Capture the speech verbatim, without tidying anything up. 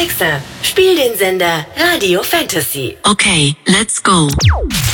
Alexa, spiel den Sender Radio Fantasy. Okay, let's go.